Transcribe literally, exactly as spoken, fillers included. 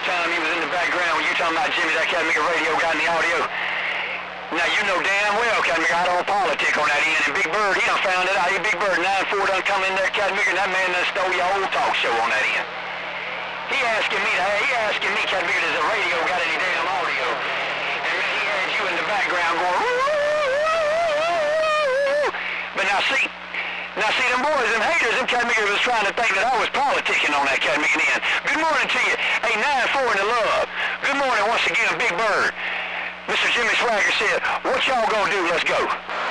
time you was in the background when you talking about Jimmy, that cat make a radio got in the audio. Now, you know damn well, Cat Micker, I don't politic on that end. And Big Bird, he done found it out. He Big Bird, nine four done come in there, Cat Micker, and that man done stole your whole talk show on that end. He asking me, he asking me, Cat Micker, does the radio got any damn audio? And man, he had you in the background going, woo. But now see, now see, them boys, them haters, them Cat Micker was trying to think that I was politicking on that Cat Micker end. Good morning to you. Hey, nine four in the love. Good morning once again, Big Bird. Mister Jimmy Swagger said, what y'all gonna do? Let's go.